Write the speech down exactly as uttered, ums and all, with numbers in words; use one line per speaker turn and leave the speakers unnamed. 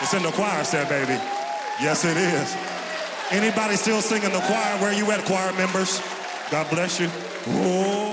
That's in the choir set, baby. Yes, it is. Anybody still singing the choir? Where you at, choir members? God bless you. Whoa.